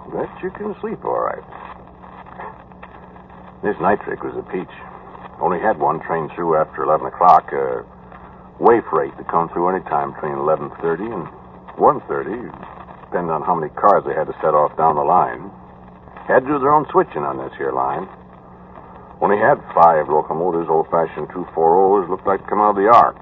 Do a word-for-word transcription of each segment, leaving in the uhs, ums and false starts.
Bet you can sleep all right. This night trick was a peach. Only had one train through after eleven o'clock. Uh, way freight to come through any time between eleven thirty and one thirty, depending on how many cars they had to set off down the line. Had to do their own switching on this here line. Only had five locomotives, old-fashioned two forty-ohs, looked like to come out of the ark.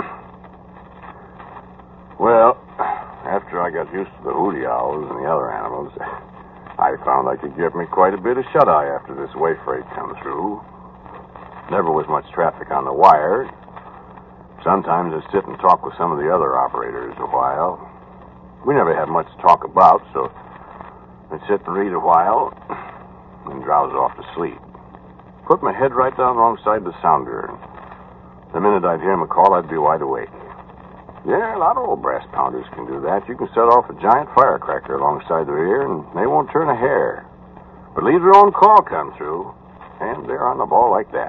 Well, after I got used to the hooty owls and the other animals, I found I could get me quite a bit of shut-eye after this way freight come through. Never was much traffic on the wire. Sometimes I'd sit and talk with some of the other operators a while. We never had much to talk about, so I'd sit and read a while and drowse off to sleep. Put my head right down alongside the sounder. The minute I'd hear him call, I'd be wide awake. Yeah, a lot of old brass pounders can do that. You can set off a giant firecracker alongside their ear, and they won't turn a hair. But leave their own call come through, and they're on the ball like that.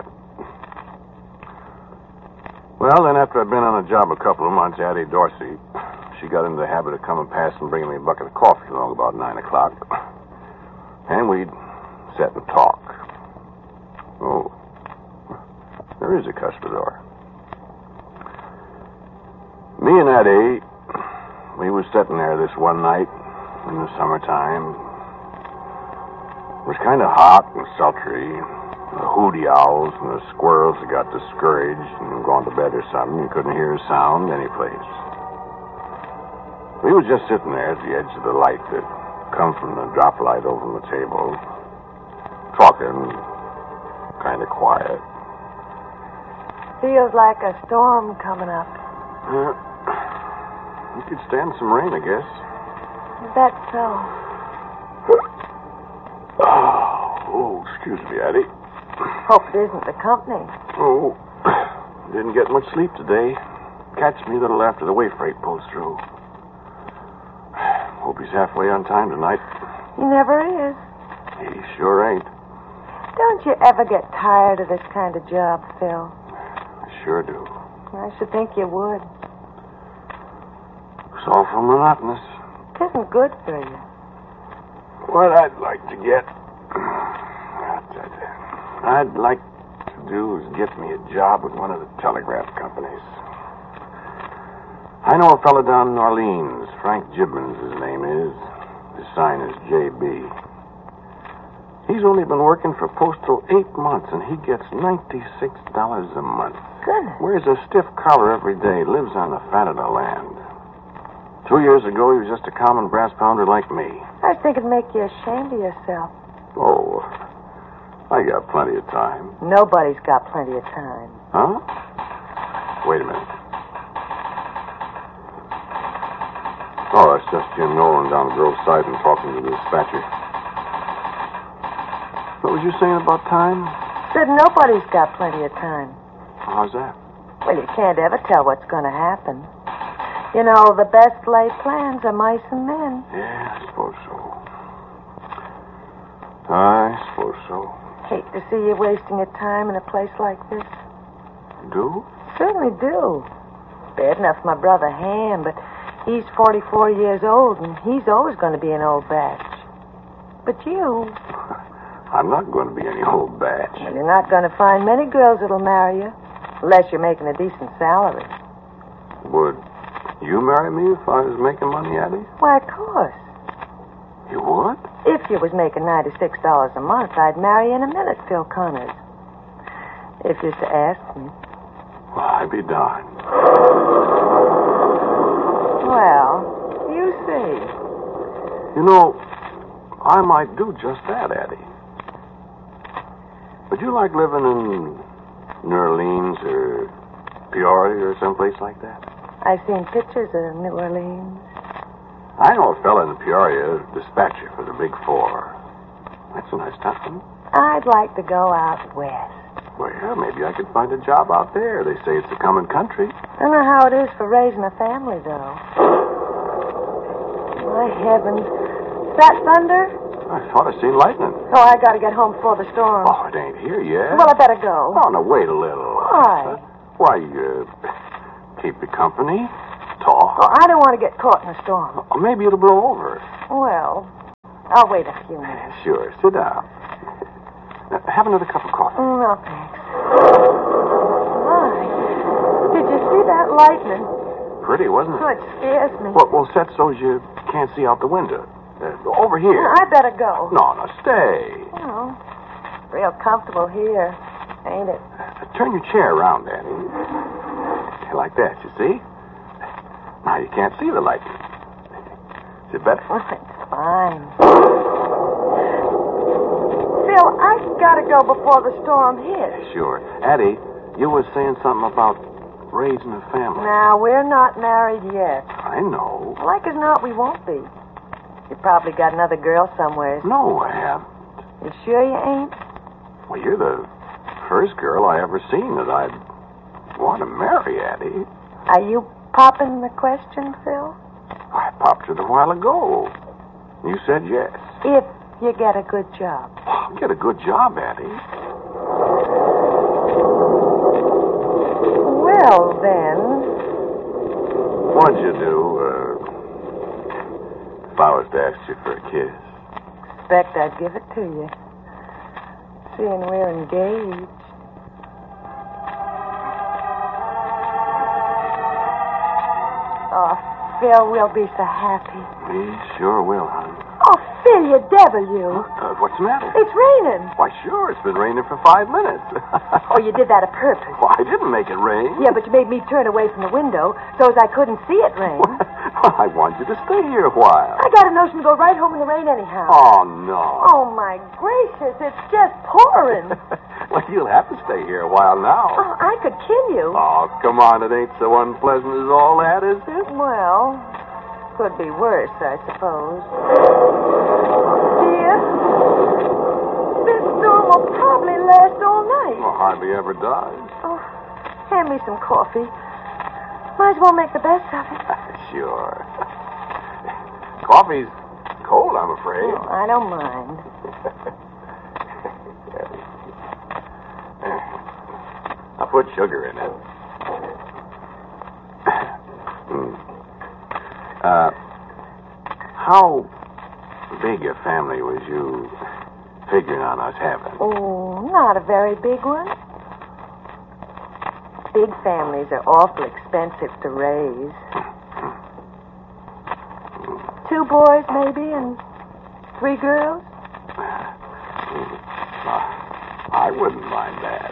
Well, then after I'd been on a job a couple of months, Addie Dorsey, she got into the habit of coming past and bringing me a bucket of coffee along about nine o'clock. And we'd sit and talk. Oh, there is a cuspidor. Me and Addie, we was sitting there this one night in the summertime. It was kind of hot and sultry. The hooty owls and the squirrels had got discouraged and gone to bed or something. You couldn't hear a sound anyplace. We was just sitting there at the edge of the light that come from the drop light over the table, talking kind of quiet. Feels like a storm coming up. Uh, we could stand some rain, I guess. Is that so? Oh, excuse me, Addie. Hope it isn't the company. Oh, didn't get much sleep today. Catch me a little after the way freight pulls through. Hope he's halfway on time tonight. He never is. He sure ain't. Don't you ever get tired of this kind of job, Phil? I sure do. I should think you would. It's awful monotonous. It isn't good for you. What I'd like to get... I'd like to do is get me a job with one of the telegraph companies. I know a fella down in Orleans. Frank Gibbons, his name is. His sign is J B. He's only been working for Postal eight months, and he gets ninety-six dollars a month. Goodness. Wears a stiff collar every day, lives on the fat of the land. Two years ago, he was just a common brass pounder like me. I was thinking it'd make you ashamed of yourself. Oh, I got plenty of time. Nobody's got plenty of time. Huh? Wait a minute. Oh, it's just Jim Nolan down the Grove side and talking to the dispatcher. What was you saying about time? Said nobody's got plenty of time. How's that? Well, you can't ever tell what's going to happen. You know, the best laid plans are mice and men. Yeah, I suppose so. I suppose so. Hate to see you wasting your time in a place like this. Do? Certainly do. Bad enough my brother Ham, but he's forty-four years old, and he's always going to be an old batch. But you... I'm not going to be any old batch. Well, you're not going to find many girls that'll marry you, unless you're making a decent salary. Would you marry me if I was making money, Addie? Why, of course. You would? If you was making ninety-six dollars a month, I'd marry you in a minute, Phil Connors. If you're to ask me. Well, I'd be darned. Well, you see. You know, I might do just that, Addie. Would you like living in New Orleans or Peoria or someplace like that? I've seen pictures of New Orleans. I know a fella in Peoria, dispatcher for the Big Four. That's a nice town. I'd like to go out west. Well, maybe I could find a job out there. They say it's a common country. Don't know how it is for raising a family, though. My heavens. Is that thunder? I thought I seen lightning. Oh, I gotta get home before the storm. Oh, it ain't here yet. Well, I better go. Oh, no, wait a little. Why? Uh, why, uh, keep you company, talk. Oh, I don't want to get caught in a storm. Oh, maybe it'll blow over. Well, I'll wait a few minutes. Sure. Sit down. Now, have another cup of coffee. Mm, no, thanks. My. Did you see that lightning? Pretty, wasn't it? Oh, it scares me. Well, well, set so you can't see out the window. Uh, over here. I better go. No, no, stay. Oh, real comfortable here, ain't it? Uh, turn your chair around, Danny. Like that, you see? Now you can't see the lightning. Is it better? Oh, it's fine. Phil, I gotta go before the storm hits. Sure. Addie, you were saying something about raising a family. Now, we're not married yet. I know. Like as not, we won't be. You probably got another girl somewhere. No, I haven't. You sure you ain't? Well, you're the first girl I ever seen that I'd want to marry, Addie. Are you popping the question, Phil? I popped it a while ago. You said yes. If you get a good job. I'll get a good job, Addie. Well, then. What'd you do, uh, if I was to ask you for a kiss? Expect I'd give it to you. Seeing we're engaged. Oh, Phil, we'll be so happy. We sure will, hon. Oh, Phil, you devil, you. Uh, what's the matter? It's raining. Why, sure, it's been raining for five minutes. Oh, you did that a purpose. Well, I didn't make it rain. Yeah, but you made me turn away from the window so as I couldn't see it rain. Well, I want you to stay here a while. I got a notion to go right home in the rain anyhow. Oh, no. Oh, my gracious, it's just pouring. Well, you'll have to stay here a while now. Oh, I could kill you. Oh, come on, it ain't so unpleasant as all that, is it? Well, could be worse, I suppose. Dear, this storm will probably last all night. Well, hardly ever does. Oh, hand me some coffee. Might as well make the best of it. Sure. Coffee's cold, I'm afraid. Oh, I don't mind. I'll put sugar in it. uh, how big a family was you figuring on us having? Oh, not a very big one. Big families are awful expensive to raise. Two boys, maybe, and three girls? Uh, I wouldn't mind that.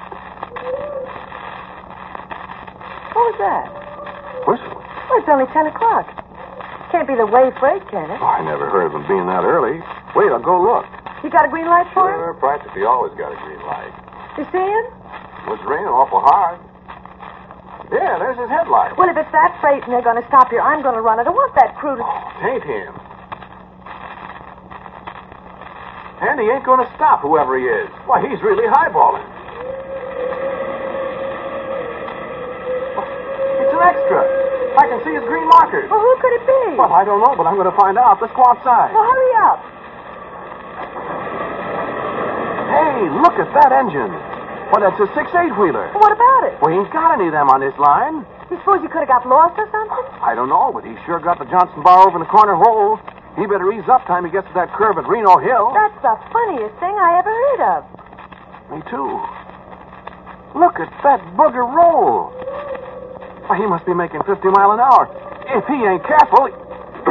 What was that? Whistle? Oh, it's only ten o'clock. Can't be the way freight, can it? Oh, I never heard of them being that early. Wait, I'll go look. You got a green light for him? Sure, practically always got a green light. You see him? It was raining awful hard. Yeah, there's his headlight. Well, if it's that freight and they're going to stop here, I'm going to run it. I want that crew to... Oh, it ain't him. And he ain't going to stop, whoever he is. Why, he's really highballing. It's an extra. I can see his green markers. Well, who could it be? Well, I don't know, but I'm going to find out. Let's go outside. Well, hurry up. Hey, look at that engine. Well, that's a six eight-wheeler. Well, what about it? Well, he ain't got any of them on this line. You suppose you could have got lost or something? I don't know, but he sure got the Johnson bar over in the corner hole. He better ease up time he gets to that curve at Reno Hill. That's the funniest thing I ever heard of. Me too. Look at that booger roll. Why, he must be making fifty mile an hour. If he ain't careful... He...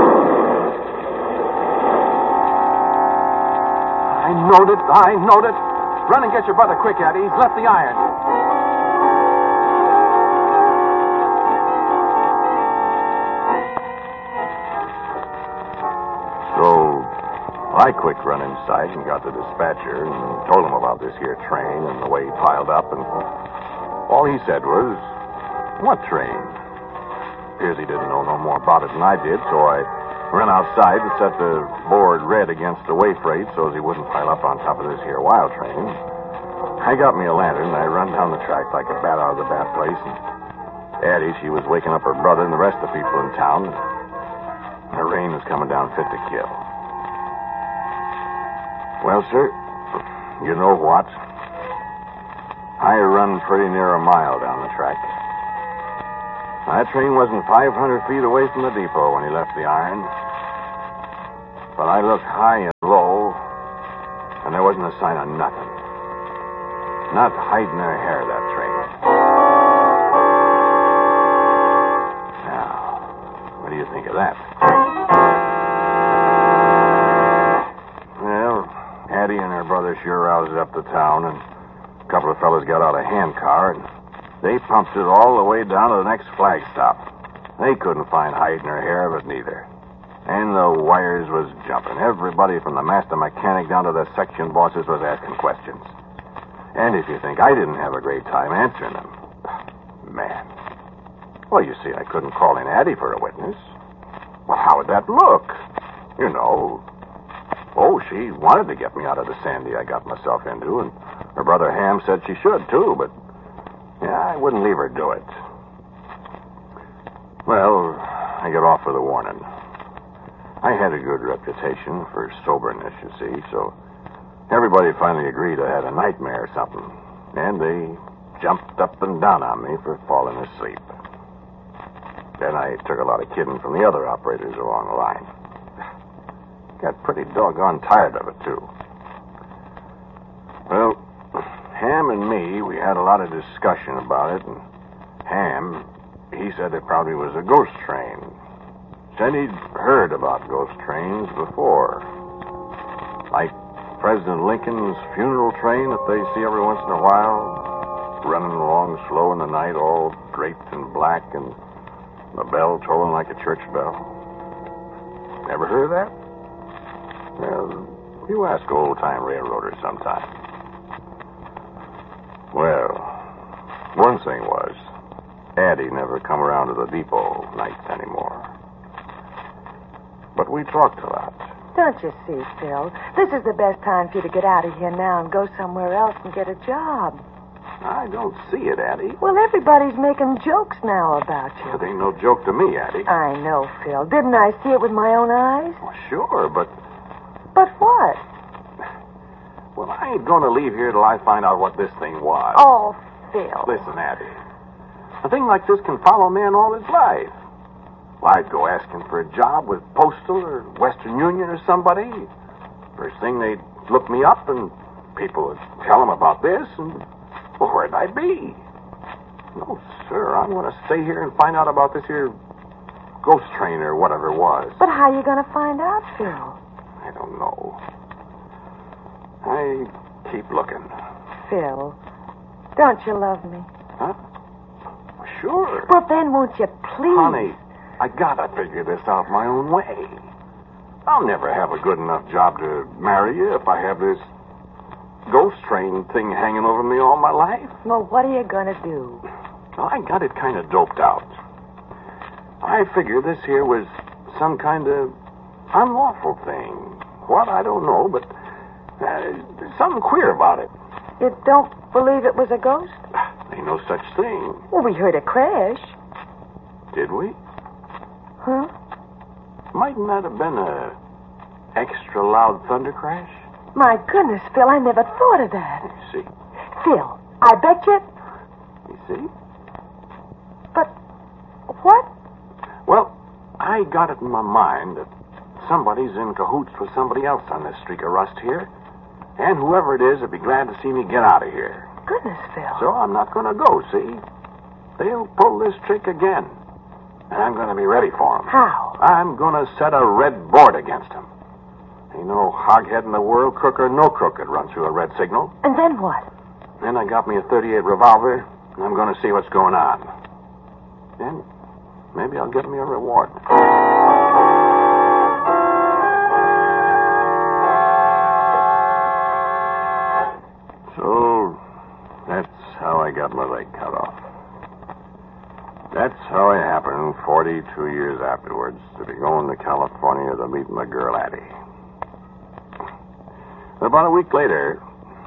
I knowed it. I knowed it. Run and get your brother quick, Addie. He's left the iron. So, I quick run inside and got the dispatcher and told him about this here train and the way he piled up, and all he said was, "What train?" Appears he didn't know no more about it than I did, so I ran outside and set the board red against the way freight so as he wouldn't pile up on top of this here wild train. I got me a lantern and I run down the track like a bat out of the bat place, and Addie, she was waking up her brother and the rest of the people in town. The rain was coming down fit to kill. Well, sir, you know what? I run pretty near a mile down the track. That train wasn't five hundred feet away from the depot when he left the iron. But I looked high and low And there wasn't a sign of nothing. Not hiding their hair, that train. Now, what do you think of that? Well, Addie and her brother sure roused up the town, and a couple of fellas got out a handcar, and they pumped it all the way down to the next flag stop. They couldn't find hide in her hair of it neither. And the wires was jumping. Everybody from the master mechanic down to the section bosses was asking questions. And if you think I didn't have a great time answering them, man. Well, you see, I couldn't call in Addie for a witness. Well, how would that look? You know. Oh, she wanted to get me out of the sandy I got myself into, and her brother Ham said she should, too, but yeah, I wouldn't leave her do it. Well, I got off with a warning. I had a good reputation for soberness, you see, so everybody finally agreed I had a nightmare or something, and they jumped up and down on me for falling asleep. Then I took a lot of kidding from the other operators along the line. Got pretty doggone tired of it, too. Well, Ham and me, we had a lot of discussion about it, and Ham, he said it probably was a ghost train. Said he'd heard about ghost trains before. Like President Lincoln's funeral train that they see every once in a while, running along slow in the night, all draped in black, and the bell tolling like a church bell. Never heard of that? Well, you ask old-time railroaders sometime. Well, one thing was, Addie never come around to the depot nights anymore. But we talked a lot. Don't you see, Phil? This is the best time for you to get out of here now and go somewhere else and get a job. I don't see it, Addie. Well, everybody's making jokes now about you. It ain't no joke to me, Addie. I know, Phil. Didn't I see it with my own eyes? Well, sure, but... But what? Well, I ain't going to leave here till I find out what this thing was. Oh, Phil. Listen, Addie. A thing like this can follow a man all his life. Well, I'd go asking for a job with Postal or Western Union or somebody. First thing, they'd look me up, and people would tell them about this, and, well, where'd I be? No, sir, I'm going to stay here and find out about this here ghost train or whatever it was. But how are you going to find out, Phil? I don't know. I keep looking. Phil, don't you love me? Huh? Sure. Well, then won't you please? Honey, I gotta figure this out my own way. I'll never have a good enough job to marry you if I have this ghost train thing hanging over me all my life. Well, what are you going to do? Well, I got it kind of doped out. I figure this here was some kind of unlawful thing. What? I don't know, but uh, there's something queer about it. You don't believe it was a ghost? Ain't no such thing. Well, we heard a crash. Did we? Huh? Mightn't that have been a extra loud thunder crash? My goodness, Phil, I never thought of that. You see? Phil, I bet you... You see? But what? Well, I got it in my mind that somebody's in cahoots with somebody else on this streak of rust here. And whoever it is would be glad to see me get out of here. Goodness, Phil. So I'm not going to go, see? They'll pull this trick again. And I'm going to be ready for them. How? I'm going to set a red board against them. Ain't no hoghead in the world, crook or no crook, could run through a red signal. And then what? Then I got me a thirty-eight revolver, and I'm going to see what's going on. Then maybe I'll get me a reward. So that's how I got my leg cut off. That's how it happened forty-two years afterwards to be going to California to meet my girl Addie. About a week later,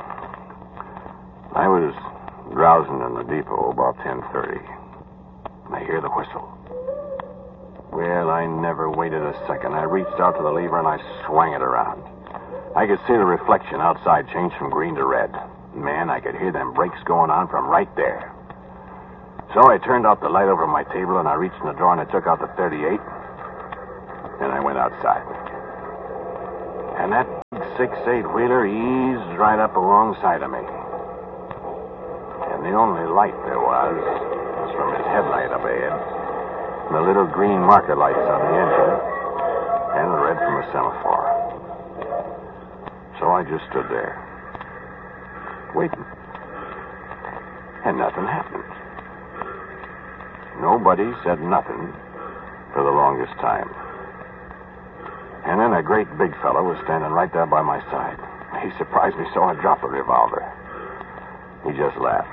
I was drowsing in the depot about ten thirty. I hear the whistle. Well, I never waited a second. I reached out to the lever and I swung it around. I could see the reflection outside change from green to red. Man, I could hear them brakes going on from right there. So I turned out the light over my table and I reached in the drawer and I took out the thirty-eight. And I went outside. And that six eight wheeler eased right up alongside of me. And the only light there was was from his headlight up ahead, and the little green marker lights on the engine, and the red from the semaphore. So I just stood there, waiting. And nothing happened. Nobody said nothing for the longest time. And then a great big fellow was standing right there by my side. He surprised me so I dropped the revolver. He just laughed.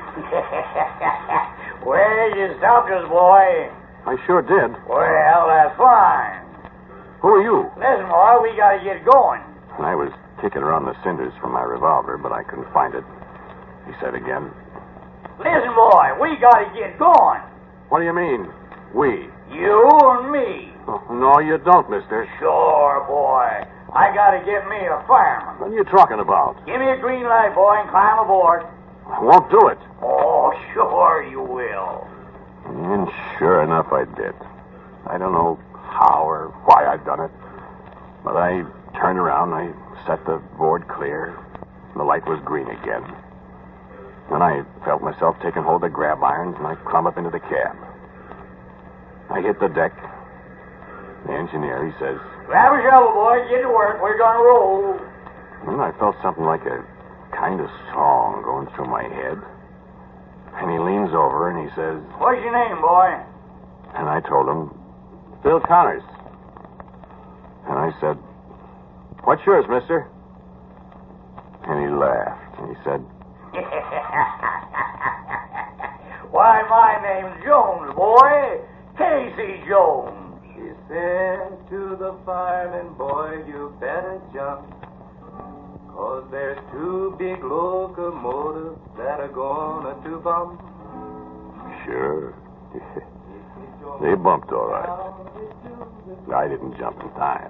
Well, you stopped us, boy. I sure did. Well, that's fine. Who are you? Listen, boy, we gotta get going. And I was kicking around the cinders for my revolver, but I couldn't find it. He said again. Listen, boy, we gotta get going. What do you mean, we? You and me. Oh, no, you don't, mister. Sure, boy. I gotta get me a fireman. What are you talking about? Give me a green light, boy, and climb aboard. I won't do it. Oh, sure you will. And sure enough, I did. I don't know how or why I'd done it, but I turned around, I set the board clear, and the light was green again. Then I felt myself taking hold of the grab irons, and I climbed up into the cab. I hit the deck. The engineer, he says... Grab a shovel, boy. Get to work. We're gonna roll. And I felt something like a kind of song going through my head. And he leans over and he says... What's your name, boy? And I told him, Bill Connors. And I said, what's yours, mister? And he laughed. And he said... Why, my name's Jones, boy. Casey Jones. He said to the fireman, boy, you better jump, 'cause there's two big locomotives that are gonna to bump. Sure. They bumped all right. I didn't jump in time.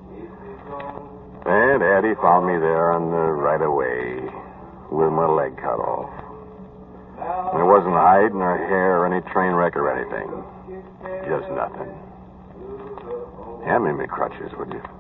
And Addie found me there on the right of way with my leg cut off. There wasn't hide nor hair or any train wreck or anything. Just nothing. Hand me my crutches, would you?